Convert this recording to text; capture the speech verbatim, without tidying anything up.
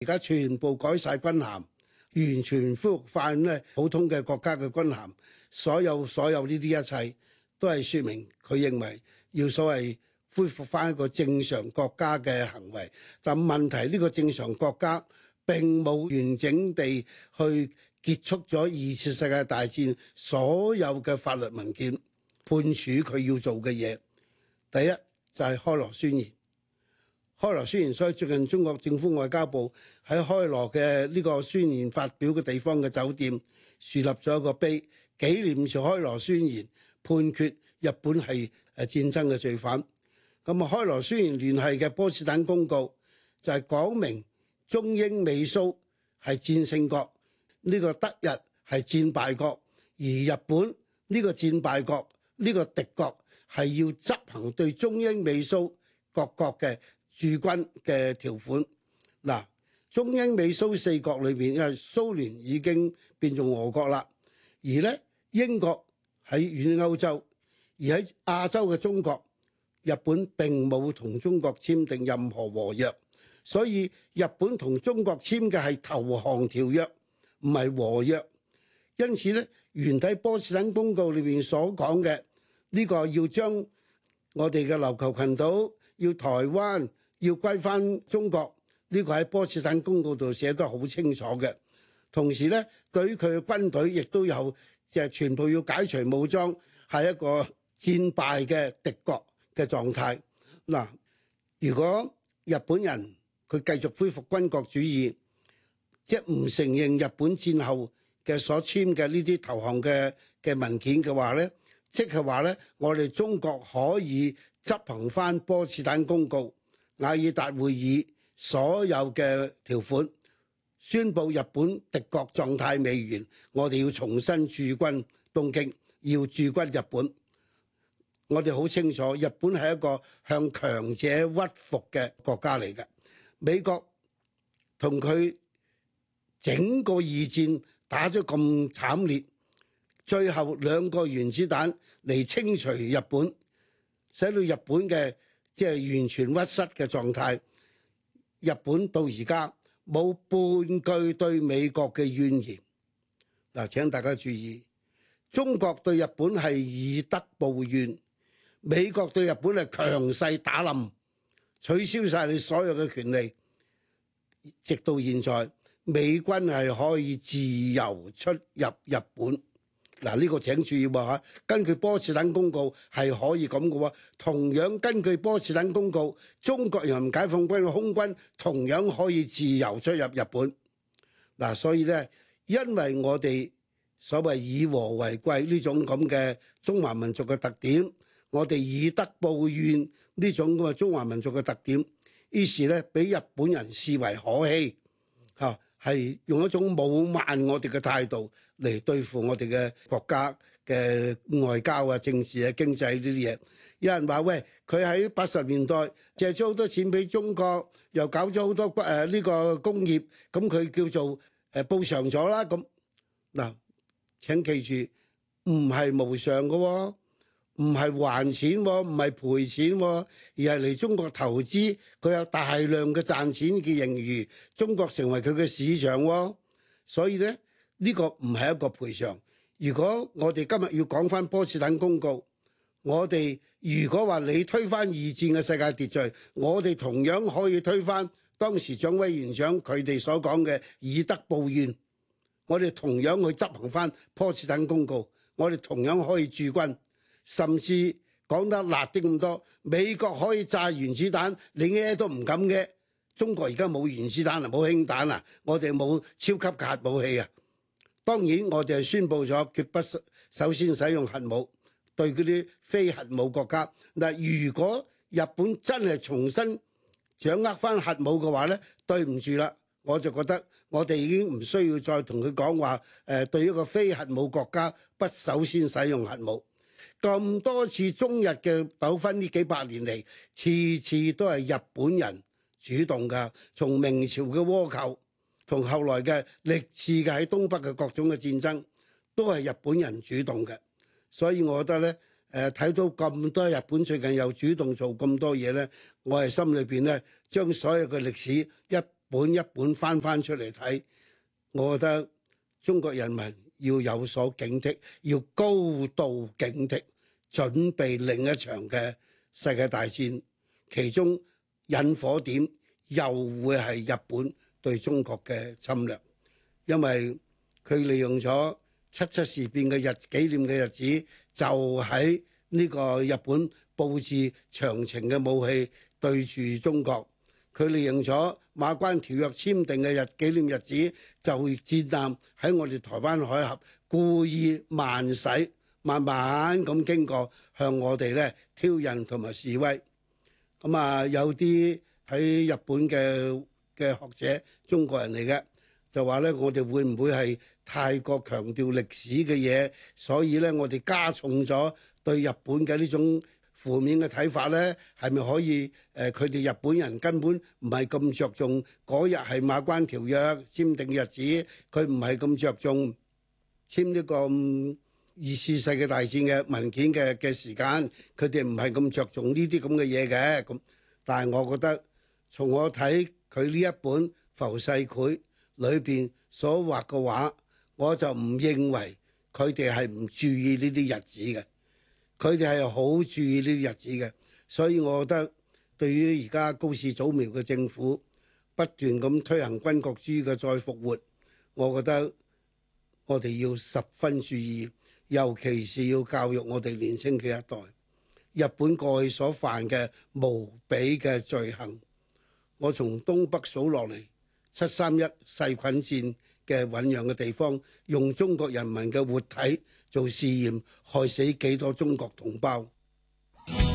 而家全部改晒軍銜，完全恢復翻咧普通嘅國家嘅軍銜。所有所有呢啲一切都係説明佢認為要所謂恢復翻一個正常國家嘅行為。但問題呢個正常國家並冇完整地去結束咗二次世界大戰所有嘅法律文件判處佢要做嘅嘢。第一就係開羅宣言。開羅宣言，所以最近中國政府外交部喺開羅嘅呢個宣言發表嘅地方嘅酒店樹立咗一個碑，紀念住開羅宣言判決日本係誒戰爭嘅罪犯。咁啊，開羅宣言聯繫嘅波茨坦公告就係講明中英美蘇係戰勝國，呢個德日係戰敗國，而日本呢個戰敗國呢個敵國係要執行對中英美蘇各國嘅駐軍嘅條款。嗱，中英美蘇四國裏邊，因為蘇聯已經變做俄國啦，而咧英國喺遠歐洲，而喺亞洲嘅中國，日本並冇同中國簽訂任何和約，所以日本同中國簽嘅係投降條約，唔係和約。因此咧，原體波茨坦公告裏邊所講嘅呢個要將我哋嘅琉球群島、要台灣要歸翻中國，呢個喺波茨坦公告度寫得好清楚嘅。同時咧，對於佢嘅軍隊亦都有就係全部要解除武裝，係一個戰敗嘅敵國嘅狀態。嗱，如果日本人佢繼續恢復軍國主義，即係唔承認日本戰後嘅所簽嘅呢啲投降嘅嘅文件嘅話咧，即係話咧，我哋中國可以執行翻波茨坦公告、雅爾達會議所有嘅條款，宣布日本敵國狀態未完，我哋要重新駐軍東京，要駐軍日本。我哋好清楚，日本係一個向強者屈服嘅國家嚟嘅。美國同佢整個二戰打咗咁慘烈，最後兩個原子彈嚟清除日本，使到日本嘅即係完全屈膝嘅狀態。日本到而家冇半句對美國嘅怨言。嗱，請大家注意，中國對日本係以德報怨，美國對日本係強勢打冧，取消晒你所有嘅權利。直到現在，美軍係可以自由出入日本。嗱，呢個請注意喎嚇。根據波茨坦公告係可以咁嘅喎。同樣根據波茨坦公告，中國人民解放軍嘅空軍同樣可以自由出入日本。嗱，所以咧，因為我哋所謂以和為貴呢種咁嘅中華民族嘅特點，我哋以德報怨呢種咁嘅中華民族嘅特點，於是咧俾日本人視為可欺嚇，係用一種侮慢我哋嘅態度嚟對付我哋嘅國家嘅外交啊、政治啊、經濟呢啲嘢。有人話喂，佢喺八十年代借咗好多錢俾中國，又搞咗好多誒呢個工業，咁佢叫做誒報償咗啦。咁嗱，請記住，唔係無償嘅喎，唔係還錢喎，唔係賠錢喎，而係嚟中國投資，佢有大量嘅賺錢嘅盈餘，中國成為佢嘅市場喎。所以咧，呢個唔係一個賠償。如果我哋今日要講翻波茨坦公告，我哋如果話你推翻二戰嘅世界秩序，我哋同樣可以推翻當時蔣委員長佢哋所講嘅以德報怨。我哋同樣去執行翻波茨坦公告，我哋同樣可以駐軍，甚至講得辣啲咁多，美國可以炸原子彈，你嘅都唔敢嘅。中國而家冇原子彈啊，冇氫彈啊，我哋冇超級核武器啊。當然我哋係宣布咗絕不首先使用核武對嗰啲非核武國家。嗱，如果日本真係重新掌握翻核武嘅話呢，對唔住啦，我就覺得我哋已經唔需要再同佢講話誒，對一個非核武國家不首先使用核武。咁多次中日嘅糾紛呢幾百年嚟，次次都係日本人主動㗎。從明朝嘅倭寇，同後來嘅歷次嘅喺東北嘅各種嘅戰爭，都係日本人主動嘅。所以我覺得咧，誒睇到咁多日本最近又主動做咁多嘢咧，我係心裏邊咧將所有嘅歷史一本一本翻翻出嚟睇，我覺得中國人民要有所警惕，要高度警惕，準備另一場嘅世界大戰，其中引火點又會係日本對中國嘅侵略，因為佢利用咗七七事變嘅日紀念嘅日子，就喺呢個日本佈置長程嘅武器對住中國。佢利用咗馬關條約簽訂嘅日紀念日子，就戰艦喺我哋台灣海峽故意慢駛，慢慢咁經過，向我哋咧挑釁同埋示威。咁啊，有啲喺日本嘅嘅學者，中國人嚟嘅，就話咧，我哋會唔會係太過強調歷史嘅嘢，所以咧我哋加重咗對日本嘅呢種負面嘅睇法呢？係咪可以？誒、呃，佢哋日本人根本唔係咁着重嗰日係馬關條約簽訂日子，佢唔係咁着重簽呢個二次世界大戰嘅文件嘅嘅時間，佢哋唔係咁着重呢啲咁嘅嘢嘅。咁，但係我覺得從我睇佢呢一本浮世繪裏邊所畫嘅畫，我就唔認為佢哋係唔注意呢啲日子嘅。佢哋係好注意呢啲日子嘅，所以我覺得對於而家高市早苗嘅政府不斷咁推行軍國主義嘅再復活，我覺得我哋要十分注意，尤其是要教育我哋年輕嘅一代。日本過去所犯嘅無比嘅罪行，我從東北數落嚟，七三一細菌戰嘅醖釀嘅地方，用中國人民嘅活體做試驗，害死幾多中國同胞。